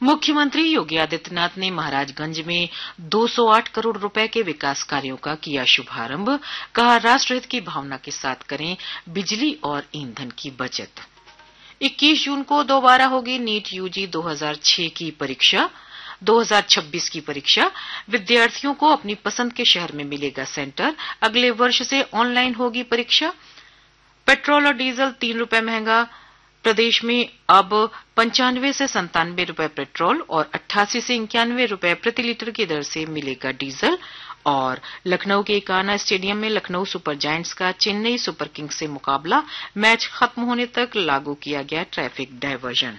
मुख्यमंत्री योगी आदित्यनाथ ने महाराजगंज में 208 करोड़ रुपए के विकास कार्यों का किया शुभारंभ। कहा, राष्ट्रहित की भावना के साथ करें बिजली और ईंधन की बचत। 21 जून को दोबारा होगी नीट यूजी 2006 की परीक्षा। 2026 की परीक्षा विद्यार्थियों को अपनी पसंद के शहर में मिलेगा सेंटर। अगले वर्ष से ऑनलाइन होगी परीक्षा। पेट्रोल और डीजल 3 रुपए महंगा। प्रदेश में अब 95 से 97 रुपए पेट्रोल और 88 से 91 रुपए प्रति लीटर की दर से मिलेगा डीजल। और लखनऊ के इकाना स्टेडियम में लखनऊ सुपर जायंट्स का चेन्नई सुपर किंग्स से मुकाबला। मैच खत्म होने तक लागू किया गया ट्रैफिक डायवर्जन।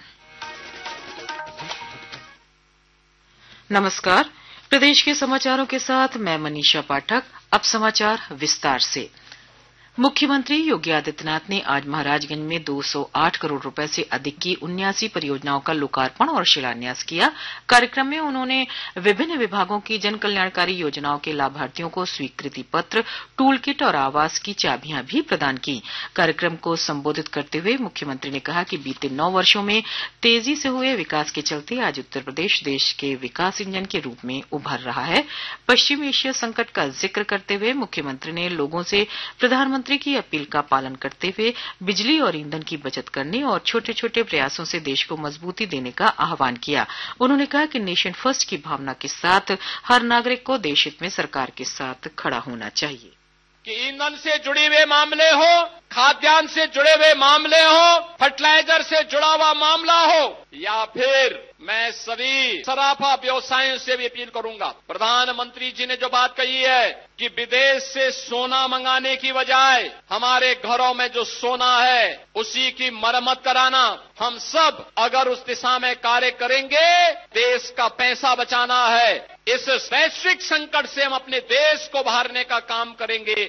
नमस्कार, प्रदेश के समाचारों के साथ मैं मनीषा पाठक। अब समाचार विस्तार से। मुख्यमंत्री योगी आदित्यनाथ ने आज महाराजगंज में 208 करोड़ रुपए से अधिक की 79 परियोजनाओं का लोकार्पण और शिलान्यास किया। कार्यक्रम में उन्होंने विभिन्न विभागों की जन कल्याणकारी योजनाओं के लाभार्थियों को स्वीकृति पत्र, टूल किट और आवास की चाबियां भी प्रदान की। कार्यक्रम को संबोधित करते हुए मुख्यमंत्री ने कहा कि बीते 9 वर्षों में तेजी से हुए विकास के चलते आज उत्तर प्रदेश देश के विकास इंजन के रूप में उभर रहा है। पश्चिम एशिया संकट का जिक्र करते हुए मुख्यमंत्री ने लोगों से प्रधानमंत्री की अपील का पालन करते हुए बिजली और ईंधन की बचत करने और छोटे छोटे प्रयासों से देश को मजबूती देने का आह्वान किया। उन्होंने कहा कि नेशन फर्स्ट की भावना के साथ हर नागरिक को देश हित में सरकार के साथ खड़ा होना चाहिए। कि ईंधन से जुड़े हुए मामले हो, खाद्यान्न से जुड़े हुए मामले हो, फर्टिलाइजर से जुड़ा हुआ मामला हो, या फिर मैं सभी सराफा व्यवसायों से भी अपील करूंगा। प्रधानमंत्री जी ने जो बात कही है कि विदेश से सोना मंगाने की बजाय हमारे घरों में जो सोना है उसी की मरम्मत कराना, हम सब अगर उस दिशा में कार्य करेंगे, देश का पैसा बचाना है। इस वैश्विक संकट से हम अपने देश को उभारने का काम करेंगे।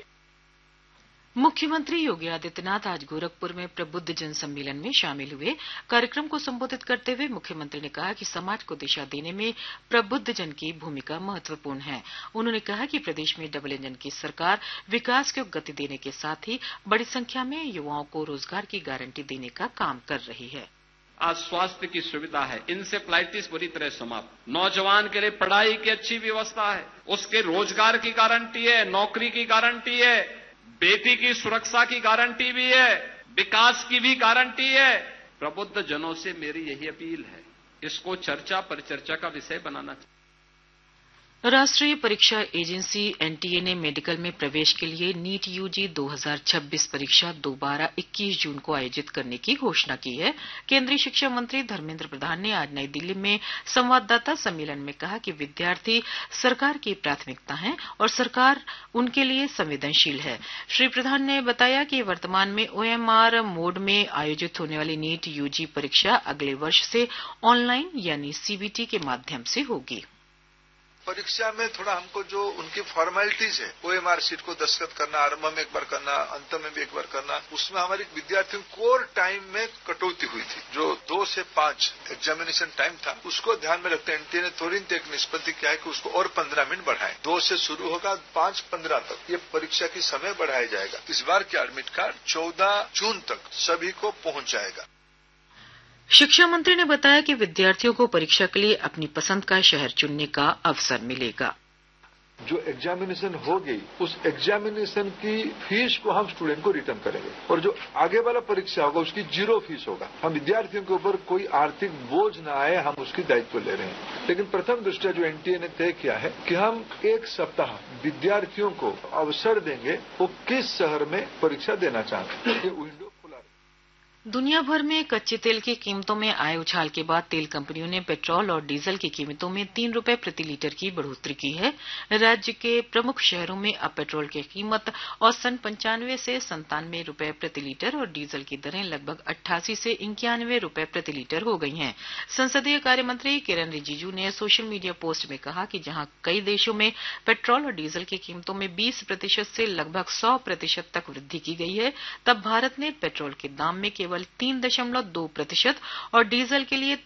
मुख्यमंत्री योगी आदित्यनाथ आज गोरखपुर में प्रबुद्ध जन सम्मेलन में शामिल हुए। कार्यक्रम को संबोधित करते हुए मुख्यमंत्री ने कहा कि समाज को दिशा देने में प्रबुद्ध जन की भूमिका महत्वपूर्ण है। उन्होंने कहा कि प्रदेश में डबल इंजन की सरकार विकास को गति देने के साथ ही बड़ी संख्या में युवाओं को रोजगार की गारंटी देने का काम कर रही है। आज स्वास्थ्य की सुविधा है, इंसेफ्लाइटिस बुरी तरह समाप्त। नौजवान के लिए पढ़ाई की अच्छी व्यवस्था है, उसके रोजगार की गारंटी है, नौकरी की गारंटी है, बेटी की सुरक्षा की गारंटी भी है, विकास की भी गारंटी है। प्रबुद्ध जनों से मेरी यही अपील है, इसको चर्चा परिचर्चा का विषय बनाना चाहिए। राष्ट्रीय परीक्षा एजेंसी एनटीए ने मेडिकल में प्रवेश के लिए नीट यूजी 2026 परीक्षा दोबारा 21 जून को आयोजित करने की घोषणा की है। केंद्रीय शिक्षा मंत्री धर्मेंद्र प्रधान ने आज नई दिल्ली में संवाददाता सम्मेलन में कहा कि विद्यार्थी सरकार की प्राथमिकता हैं और सरकार उनके लिए संवेदनशील है। श्री प्रधान ने बताया कि वर्तमान में ओएमआर मोड में आयोजित होने वाली नीट यूजी परीक्षा अगले वर्ष से ऑनलाइन यानी सीबीटी के माध्यम से होगी। परीक्षा में थोड़ा हमको जो उनकी फॉर्मेलिटीज है, ओएमआर शीट को दस्तखत करना, आरंभ में एक बार करना, अंत में भी एक बार करना, उसमें हमारे विद्यार्थियों कोर टाइम में कटौती हुई थी। जो 2 से 5 एग्जामिनेशन टाइम था, उसको ध्यान में रखते एनटीए ने तुरंत एक निष्पत्ति किया है कि उसको और 15 मिनट बढ़ाएं। 2 से शुरू होगा, 5:15 तक ये परीक्षा की समय बढ़ाया जाएगा। इस बार की एडमिट कार्ड 14 जून तक सभी को पहुंच जाएगा। शिक्षा मंत्री ने बताया कि विद्यार्थियों को परीक्षा के लिए अपनी पसंद का शहर चुनने का अवसर मिलेगा। जो एग्जामिनेशन होगी उस एग्जामिनेशन की फीस को हम स्टूडेंट को रिटर्न करेंगे और जो आगे वाला परीक्षा होगा उसकी 0 फीस होगा। हम विद्यार्थियों के ऊपर कोई आर्थिक बोझ न आए, हम उसकी दायित्व ले रहे हैं। लेकिन प्रथम दृष्टया जो एनटीए ने तय किया है कि हम 1 सप्ताह विद्यार्थियों को अवसर देंगे वो किस शहर में परीक्षा देना चाहते हैं। ये विंडो दुनिया भर में कच्चे तेल की कीमतों में आए उछाल के बाद तेल कंपनियों ने पेट्रोल और डीजल की कीमतों में 3 रुपए प्रति लीटर की बढ़ोतरी की है। राज्य के प्रमुख शहरों में अब पेट्रोल की कीमत औसतन 95 से 97 रुपए प्रति लीटर और डीजल की दरें लगभग 88 से 91 रुपए प्रति लीटर हो गई हैं। संसदीय कार्य मंत्री किरेन रिजिजू ने सोशल मीडिया पोस्ट में कहा कि जहां कई देशों में पेट्रोल और डीजल की कीमतों में 20% से लगभग 100% तक वृद्धि की गई है, तब भारत ने पेट्रोल के दाम में केवल 3.2% और डीजल के लिए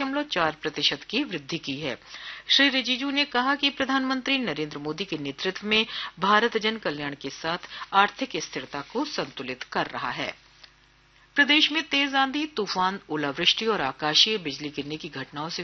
3.4% की वृद्धि की है। श्री रिजिजू ने कहा कि प्रधानमंत्री नरेंद्र मोदी के नेतृत्व में भारत जन कल्याण के साथ आर्थिक स्थिरता को संतुलित कर रहा है। प्रदेश में तेज आंधी, तूफान, ओलावृष्टि और आकाशीय बिजली गिरने की घटनाओं से